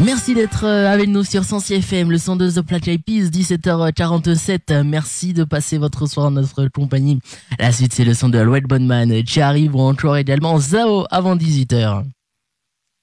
Merci d'être avec nous sur Sensi FM, le son de The Black Eyed Peas, 17h47. Merci de passer votre soir en notre compagnie. La suite, c'est le son de Red Bondman, qui arrive ou encore également Zao avant 18h.